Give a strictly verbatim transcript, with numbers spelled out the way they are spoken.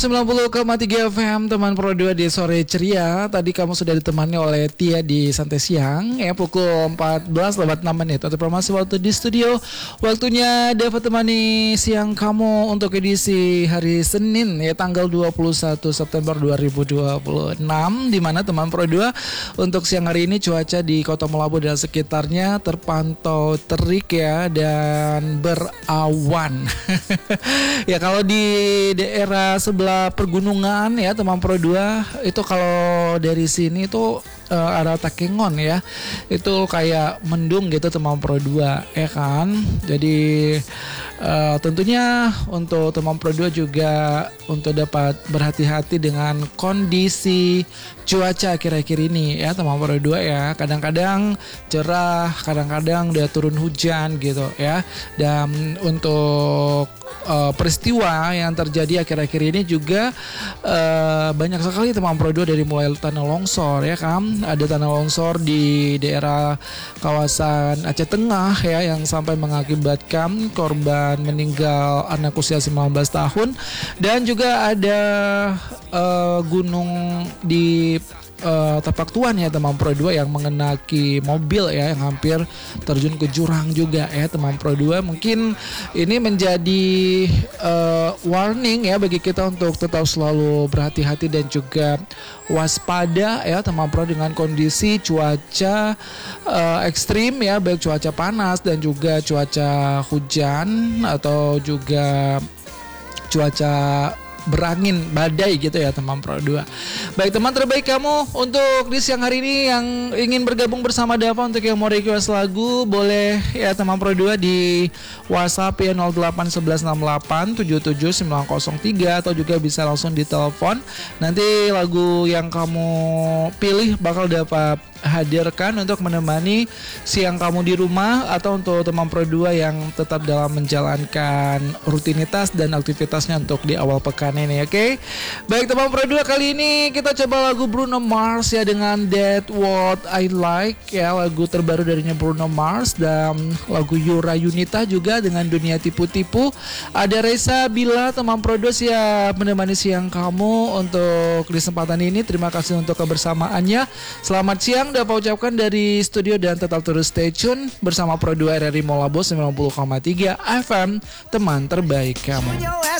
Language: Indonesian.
sembilan puluh koma tiga F M teman Pro dua di sore ceria. Tadi kamu sudah ditemani oleh Tia di Santai Siang ya, pukul empat belas lewat enam menit. Untuk informasi waktu di studio, waktunya dapat temani siang kamu untuk edisi hari Senin ya, tanggal dua puluh satu September dua ribu dua puluh enam, di mana teman Pro dua untuk siang hari ini cuaca di Kota Melabu dan sekitarnya terpantau terik ya dan berawan. Ya, kalau di daerah sebelah pergunungan ya teman Pro dua itu, kalau dari sini itu uh, ada Takengon ya, itu kayak mendung gitu teman Pro dua ya kan. Jadi uh, tentunya untuk teman Pro dua juga untuk dapat berhati-hati dengan kondisi cuaca akhir-akhir ini ya teman Pro dua ya. Kadang-kadang cerah, kadang-kadang udah turun hujan gitu ya. Dan untuk uh, peristiwa yang terjadi akhir-akhir ini juga uh, banyak sekali teman Pro dua, dari mulai tanah longsor ya kan. Ada tanah longsor di daerah kawasan Aceh Tengah ya, yang sampai mengakibatkan korban meninggal anak usia sembilan belas tahun. Dan juga ada uh, gunung di Uh, Tapak Tuan ya teman Pro dua yang mengenaki mobil ya, yang hampir terjun ke jurang juga ya teman Pro dua. Mungkin ini menjadi uh, warning ya bagi kita untuk tetap selalu berhati-hati dan juga waspada ya teman Pro dengan kondisi cuaca uh, ekstrim ya, baik cuaca panas dan juga cuaca hujan atau juga cuaca berangin badai gitu ya teman Pro dua. Baik, teman terbaik kamu untuk di siang hari ini yang ingin bergabung bersama Dava, untuk yang mau request lagu boleh ya teman Pro dua di WhatsApp ya nol delapan satu satu enam delapan tujuh tujuh sembilan nol tiga, atau juga bisa langsung di telepon. Nanti lagu yang kamu pilih bakal dapat hadirkan untuk menemani siang kamu di rumah, atau untuk teman Pro dua yang tetap dalam menjalankan rutinitas dan aktivitasnya untuk di awal pekan ini. Oke, okay? Baik teman Pro dua, kali ini kita coba lagu Bruno Mars ya dengan That's What I Like ya, lagu terbaru darinya Bruno Mars. Dan lagu Yura Yunita juga dengan Dunia Tipu-Tipu. Ada Reza Bila teman Pro dua siap menemani siang kamu untuk kesempatan ini. Terima kasih untuk kebersamaannya. Selamat siang dapat ucapkan dari studio, dan tetap terus stay tune bersama Pro dua R R I Molabu sembilan puluh koma tiga F M, teman terbaik kamu.